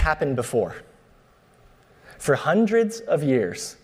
happened before. For hundreds of years,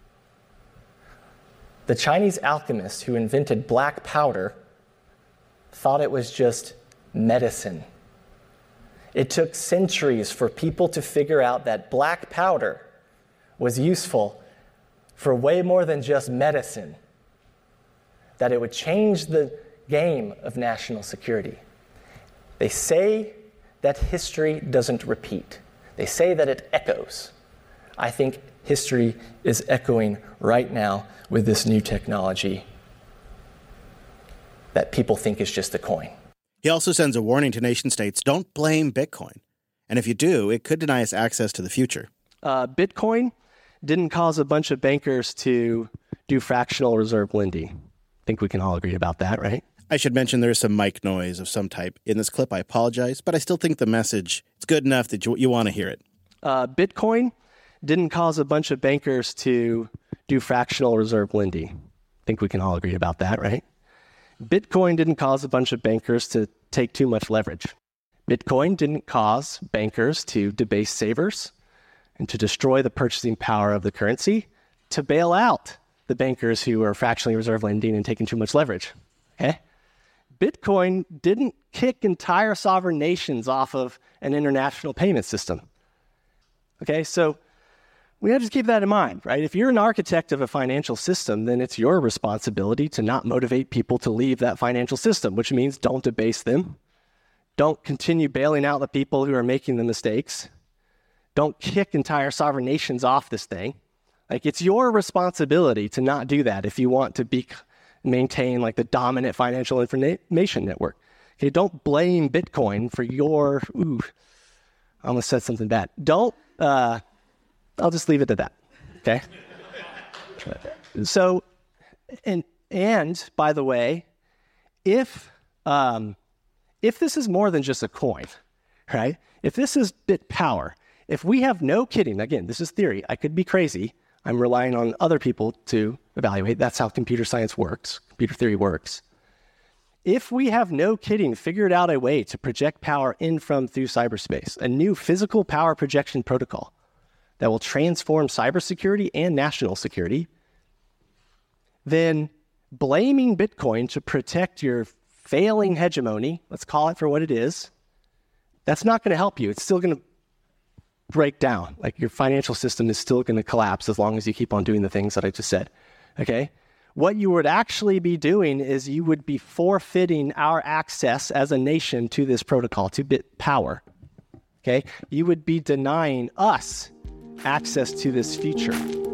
the Chinese alchemists who invented black powder thought it was just medicine. It took centuries for people to figure out that black powder was useful for way more than just medicine, that it would change the game of national security. They say that history doesn't repeat. They say that it echoes. I think history is echoing right now with this new technology that people think is just a coin. He also sends a warning to nation states, don't blame Bitcoin. And if you do, it could deny us access to the future. Bitcoin didn't cause a bunch of bankers to do fractional reserve lending. I think we can all agree about that, right? I should mention there's some mic noise of some type in this clip. I apologize, but I still think the message is good enough that you want to hear it. Bitcoin didn't cause a bunch of bankers to do fractional reserve lending. I think we can all agree about that, right? Bitcoin didn't cause a bunch of bankers to take too much leverage. Bitcoin didn't cause bankers to debase savers and to destroy the purchasing power of the currency, to bail out the bankers who are fractionally reserve lending and taking too much leverage. Okay? Bitcoin didn't kick entire sovereign nations off of an international payment system. Okay, so we have to keep that in mind, right? If you're an architect of a financial system, then it's your responsibility to not motivate people to leave that financial system, which means don't debase them. Don't continue bailing out the people who are making the mistakes. Don't kick entire sovereign nations off this thing. Like, it's your responsibility to not do that if you want to maintain like the dominant financial information network. Okay, don't blame Bitcoin for your, I almost said something bad. I'll just leave it at that, okay? So, and by the way, if this is more than just a coin, right? If this is bit power, if we have no kidding, again, this is theory, I could be crazy, I'm relying on other people to evaluate, that's how computer science works, computer theory works. If we have no kidding figured out a way to project power in from through cyberspace, a new physical power projection protocol that will transform cybersecurity and national security, then blaming Bitcoin to protect your failing hegemony, let's call it for what it is, that's not going to help you. It's still going to break down. Like, your financial system is still going to collapse as long as you keep on doing the things that I just said, okay? What you would actually be doing is you would be forfeiting our access as a nation to this protocol, to bit power, okay? You would be denying us access to this future.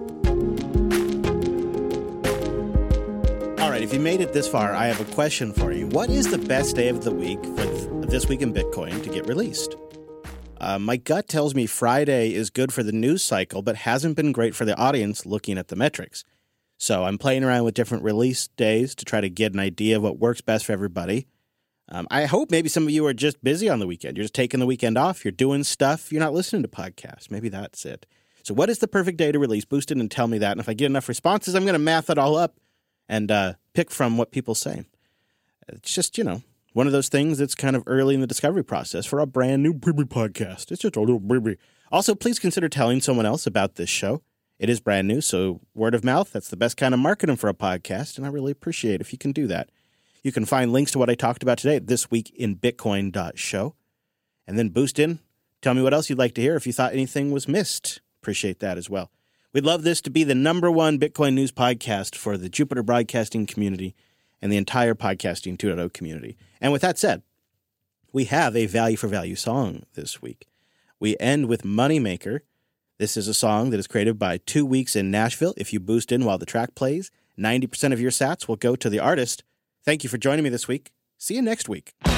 All right, if you made it this far, I have a question for you. What is the best day of the week for This Week in Bitcoin to get released? My gut tells me Friday is good for the news cycle, but hasn't been great for the audience looking at the metrics. So I'm playing around with different release days to try to get an idea of what works best for everybody. I hope maybe some of you are just busy on the weekend. You're just taking the weekend off. You're doing stuff. You're not listening to podcasts. Maybe that's it. So what is the perfect day to release? Boost it and tell me that. And if I get enough responses, I'm going to math it all up and pick from what people say. It's just, one of those things that's kind of early in the discovery process for a brand new baby podcast. It's just a little baby. Also, please consider telling someone else about this show. It is brand new, so word of mouth, that's the best kind of marketing for a podcast, and I really appreciate it if you can do that. You can find links to what I talked about today at thisweekinbitcoin.show. And then boost in. Tell me what else you'd like to hear if you thought anything was missed. Appreciate that as well. We'd love this to be the #1 Bitcoin news podcast for the Jupiter Broadcasting community and the entire Podcasting 2.0 community. And with that said, we have a value for value song this week. We end with Moneymaker. This is a song that is created by 2 Weeks in Nashville. If you boost in while the track plays, 90% of your sats will go to the artist. Thank you for joining me this week. See you next week.